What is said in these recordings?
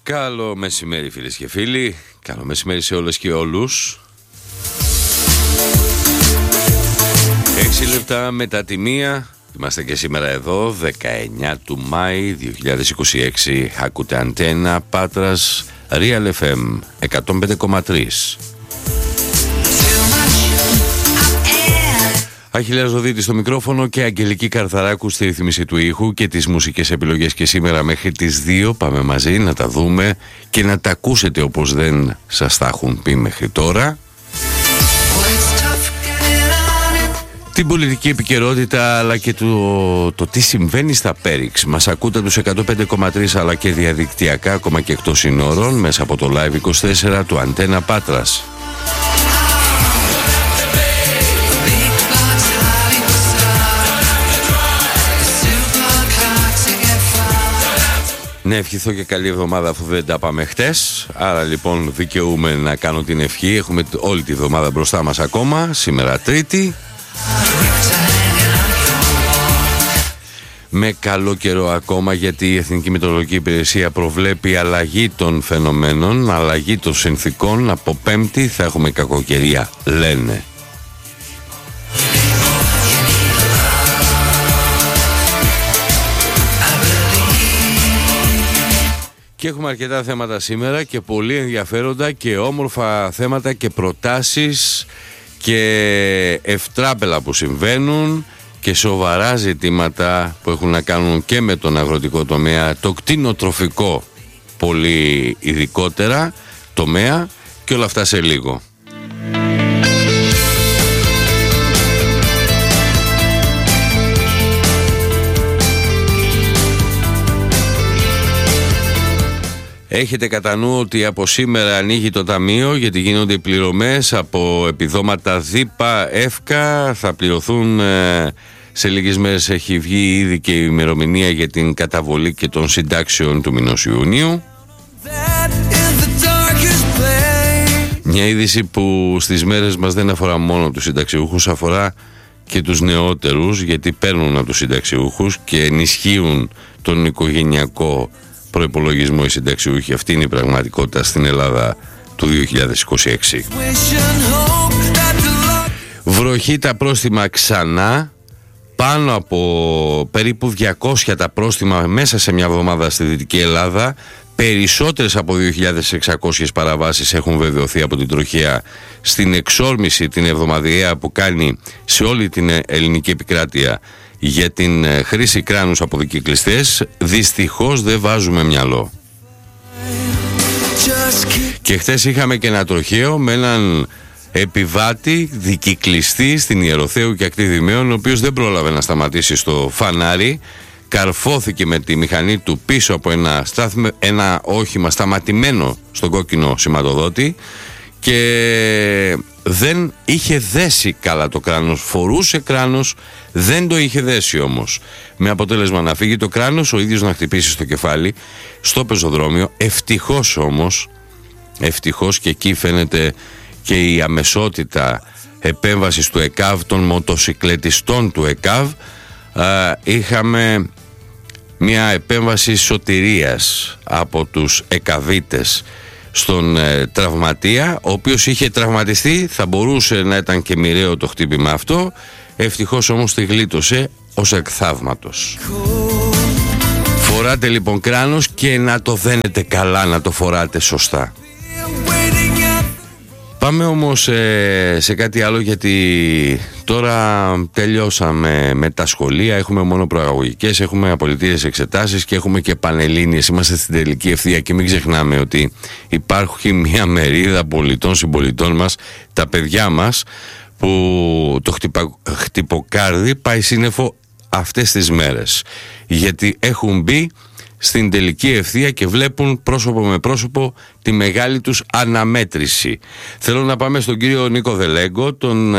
Καλό μεσημέρι φίλες και φίλοι. Καλό μεσημέρι σε όλες και όλους. 6 λεπτά μετά τη 1. Είμαστε και σήμερα εδώ 19 του Μάη 2026. Ακούτε Αντένα Πάτρας Real FM 105,3. Αχιλλέας Δοδίτης στο μικρόφωνο και Αγγελική Καρθαράκου στη ρυθμίση του ήχου και τις μουσικές επιλογές. Και σήμερα μέχρι τις 2 πάμε μαζί να τα δούμε και να τα ακούσετε όπως δεν σας τα έχουν πει μέχρι τώρα. Την πολιτική επικαιρότητα αλλά και το τι συμβαίνει στα Πέριξ. Μας ακούτε τους 105,3 αλλά και διαδικτυακά ακόμα και εκτός συνόρων μέσα από το Live 24 του Αντένα Πάτρας. Ναι, ευχηθώ και καλή εβδομάδα αφού δεν τα πάμε χτες. Άρα λοιπόν δικαιούμαι να κάνω την ευχή. Έχουμε όλη τη εβδομάδα μπροστά μας ακόμα. Σήμερα Τρίτη. Με καλό καιρό ακόμα, γιατί η Εθνική Μετεωρολογική Υπηρεσία προβλέπει αλλαγή των φαινομένων, αλλαγή των συνθηκών. Από Πέμπτη θα έχουμε κακοκαιρία, λένε. Και έχουμε αρκετά θέματα σήμερα και πολύ ενδιαφέροντα και όμορφα θέματα και προτάσεις και ευτράπελα που συμβαίνουν και σοβαρά ζητήματα που έχουν να κάνουν και με τον αγροτικό τομέα, το κτηνοτροφικό πολύ ειδικότερα τομέα, και όλα αυτά σε λίγο. Έχετε κατά νου ότι από σήμερα ανοίγει το ταμείο, γιατί γίνονται οι πληρωμές από επιδόματα ΔΥΠΑ, ΕΦΚΑ. Θα πληρωθούν σε λίγες μέρες. Έχει βγει ήδη και η ημερομηνία για την καταβολή και των συντάξεων του μηνός Ιουνίου. Μια είδηση που στις μέρες μας δεν αφορά μόνο τους συνταξιούχους, αφορά και τους νεότερους, γιατί παίρνουν από τους συνταξιούχους και ενισχύουν τον οικογενειακό προϋπολογισμό οι συνταξιούχοι. Αυτή είναι η πραγματικότητα στην Ελλάδα του 2026. Βροχή τα πρόστιμα ξανά, πάνω από περίπου 200 τα πρόστιμα μέσα σε μια εβδομάδα στη Δυτική Ελλάδα. Περισσότερες από 2.600 παραβάσεις έχουν βεβαιωθεί από την τροχέα στην εξόρμηση την εβδομαδιαία που κάνει σε όλη την ελληνική επικράτεια για την χρήση κράνους από δικυκλιστές. Δυστυχώς δεν βάζουμε μυαλό. Και χθες είχαμε και ένα τροχαίο με έναν επιβάτη δικυκλιστή στην Ιεροθέου και Ακτή Δημαίων, ο οποίος δεν πρόλαβε να σταματήσει στο φανάρι. Καρφώθηκε με τη μηχανή του πίσω από ένα όχημα σταματημένο στον κόκκινο σηματοδότη και δεν είχε δέσει καλά το κράνος. Φορούσε κράνος, δεν το είχε δέσει όμως. Με αποτέλεσμα να φύγει το κράνος, ο ίδιος να χτυπήσει στο κεφάλι στο πεζοδρόμιο. Ευτυχώς όμως, ευτυχώς, και εκεί φαίνεται και η αμεσότητα επέμβασης του ΕΚΑΒ, των μοτοσικλετιστών του ΕΚΑΒ. Είχαμε μια επέμβαση σωτηρίας από τους ΕΚΑΒίτες στον τραυματία, ο οποίος είχε τραυματιστεί. Θα μπορούσε να ήταν και μοιραίο το χτύπημα αυτό. Ευτυχώς όμως τη γλίτωσε ως εκ θαύματος. Φοράτε λοιπόν κράνος και να το δένετε καλά, να το φοράτε σωστά. Πάμε όμως σε κάτι άλλο, γιατί τώρα τελειώσαμε με τα σχολεία, έχουμε μόνο προαγωγικές, έχουμε απολυτήρες εξετάσεις και έχουμε και πανελλήνιες. Είμαστε στην τελική ευθεία και μην ξεχνάμε ότι υπάρχει μια μερίδα πολιτών, συμπολιτών μας, τα παιδιά μας, που το χτυποκάρδι πάει σύννεφο αυτές τις μέρες, γιατί έχουν μπει στην τελική ευθεία και βλέπουν πρόσωπο με πρόσωπο τη μεγάλη τους αναμέτρηση. Θέλω να πάμε στον κύριο Νίκο Δελέγκο, τον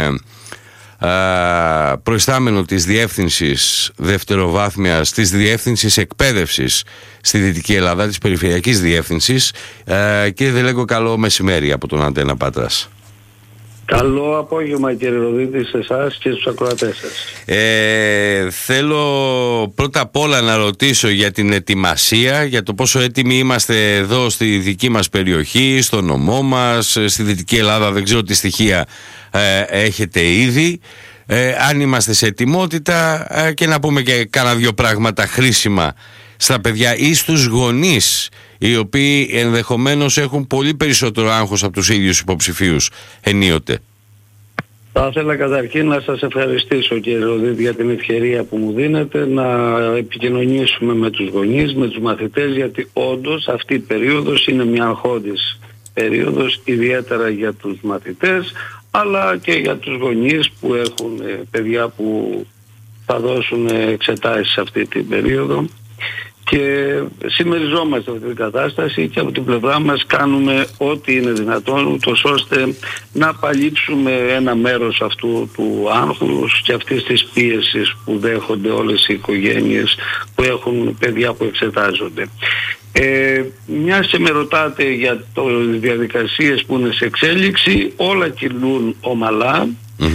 προϊστάμενο της Διεύθυνσης Δευτεροβάθμιας, της Διεύθυνσης Εκπαίδευσης στη Δυτική Ελλάδα, της Περιφερειακής Διεύθυνσης. Κύριε Δελέγκο, καλό μεσημέρι από τον Αντένα Πάτρας. Καλό απόγευμα κύριε Ροδίτη σε εσάς και στους ακροατές σας. Θέλω πρώτα απ' όλα να ρωτήσω για την ετοιμασία, για το πόσο έτοιμοι είμαστε εδώ στη δική μας περιοχή, στο νομό μας, στη Δυτική Ελλάδα. Δεν ξέρω τι στοιχεία έχετε ήδη, αν είμαστε σε ετοιμότητα, και να πούμε και κάνα δυο πράγματα χρήσιμα στα παιδιά ή στους γονείς, οι οποίοι ενδεχομένως έχουν πολύ περισσότερο άγχος από τους ίδιους υποψηφίους ενίοτε. Θα ήθελα καταρχήν να σας ευχαριστήσω κύριε Ροδίτη για την ευκαιρία που μου δίνετε να επικοινωνήσουμε με τους γονείς, με τους μαθητές, γιατί όντως αυτή η περίοδος είναι μια αγχώδης περίοδος, ιδιαίτερα για τους μαθητές αλλά και για τους γονείς που έχουν παιδιά που θα δώσουν εξετάσεις αυτή την περίοδο. Και συμμεριζόμαστε αυτή την κατάσταση και από την πλευρά μας κάνουμε ό,τι είναι δυνατόν, ούτως ώστε να παλύψουμε ένα μέρος αυτού του άγχους και αυτής της πίεσης που δέχονται όλες οι οικογένειες που έχουν παιδιά που εξετάζονται. Μιας και με ρωτάτε για τις διαδικασίες που είναι σε εξέλιξη, όλα κυλούν ομαλά.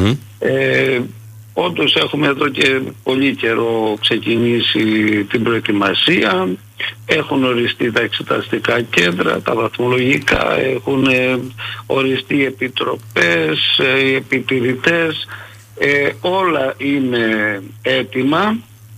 Όντως έχουμε εδώ και πολύ καιρό ξεκινήσει την προετοιμασία, έχουν οριστεί τα εξεταστικά κέντρα, τα βαθμολογικά, έχουν οριστεί επιτροπές, οι επιτηρητές, όλα είναι έτοιμα.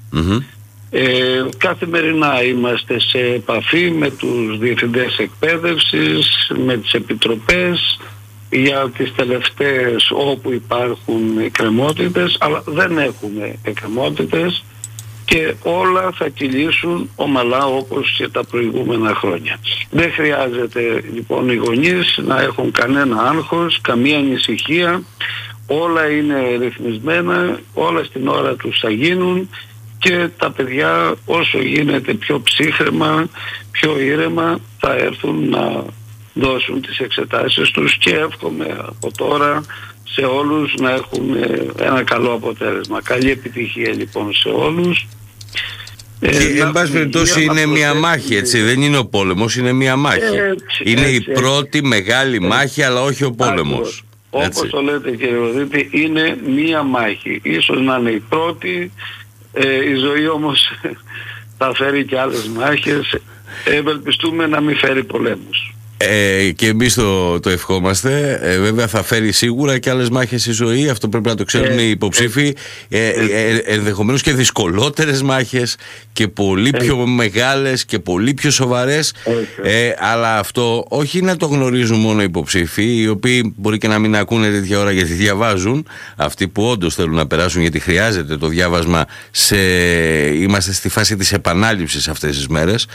Καθημερινά είμαστε σε επαφή με τους διευθυντές εκπαίδευσης, με τις επιτροπές για τις τελευταίες όπου υπάρχουν εκκρεμότητες, αλλά δεν έχουμε εκκρεμότητες και όλα θα κυλήσουν ομαλά όπως και τα προηγούμενα χρόνια. Δεν χρειάζεται λοιπόν οι γονείς να έχουν κανένα άγχος, καμία ανησυχία, όλα είναι ρυθμισμένα, όλα στην ώρα τους θα γίνουν και τα παιδιά όσο γίνεται πιο ψύχραιμα, πιο ήρεμα θα έρθουν να δώσουν τις εξετάσεις τους και εύχομαι από τώρα σε όλους να έχουν ένα καλό αποτέλεσμα. Καλή επιτυχία λοιπόν σε όλους. Και εν πάση περιπτώσει είναι μια μάχη, έτσι, δεν είναι ο πόλεμος, είναι μια μάχη. Είναι η πρώτη μεγάλη μάχη, αλλά όχι ο πόλεμος. Όπως το λέτε κύριε Ροδίτη, είναι μια μάχη. Ίσως να είναι η πρώτη, η ζωή όμως θα φέρει και άλλες μάχες. Ευελπιστούμε να μην φέρει πολέμους. Και εμείς το ευχόμαστε. Βέβαια θα φέρει σίγουρα και άλλες μάχες η ζωή. Αυτό πρέπει να το ξέρουν οι υποψήφοι. Ενδεχομένως και δυσκολότερες μάχες και πολύ πιο μεγάλες και πολύ πιο σοβαρές. Αλλά αυτό όχι να το γνωρίζουν μόνο οι υποψήφοι, οι οποίοι μπορεί και να μην ακούνε τέτοια ώρα γιατί διαβάζουν. Αυτοί που όντως θέλουν να περάσουν, γιατί χρειάζεται το διάβασμα. Είμαστε στη φάση της επανάληψης αυτές τις μέρες.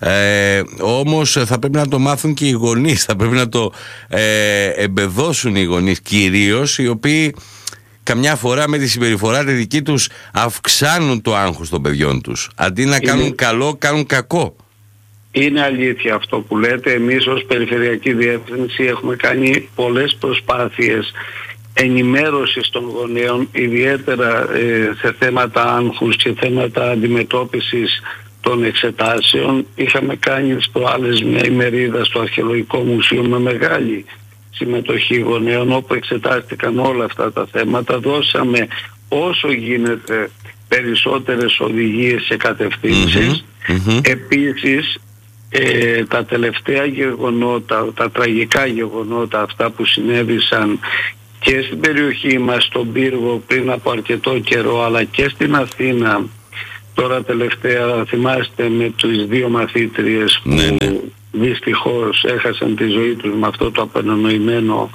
Όμως θα πρέπει να το μάθουν και οι γονείς, θα πρέπει να το εμπεδώσουν οι γονείς κυρίως, οι οποίοι καμιά φορά με τη συμπεριφορά τη δική τους αυξάνουν το άγχος των παιδιών τους. Αντί να κάνουν καλό, κάνουν κακό. Είναι αλήθεια αυτό που λέτε. Εμείς ως Περιφερειακή Διεύθυνση έχουμε κάνει πολλές προσπάθειες ενημέρωσης των γονέων, ιδιαίτερα σε θέματα άγχους και θέματα αντιμετώπισης των εξετάσεων. Είχαμε κάνει τις προάλλες μια ημερίδα στο Αρχαιολογικό Μουσείο με μεγάλη συμμετοχή γονέων, όπου εξετάστηκαν όλα αυτά τα θέματα. Δώσαμε όσο γίνεται περισσότερες οδηγίες και κατευθύνσεις. Επίσης τα τελευταία γεγονότα, τα τραγικά γεγονότα αυτά που συνέβησαν και στην περιοχή μας, στον Πύργο πριν από αρκετό καιρό, αλλά και στην Αθήνα τώρα τελευταία, θυμάστε με τις δύο μαθήτριες που δυστυχώς έχασαν τη ζωή τους με αυτό το απενονοημένο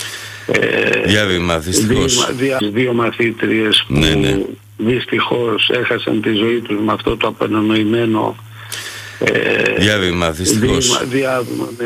διάβημα, δυστυχώς. Δύο μαθήτριες που δυστυχώς έχασαν τη ζωή τους με αυτό το απενονοημένο διάβημα, δυστυχώς.